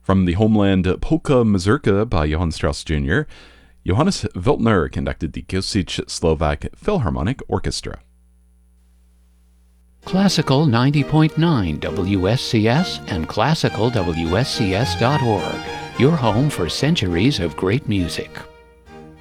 From the Homeland Polka Mazurka by Johann Strauss Jr., Johannes Wiltner conducted the Kosice Slovak Philharmonic Orchestra. Classical 90.9 WSCS and classicalwscs.org, your home for centuries of great music.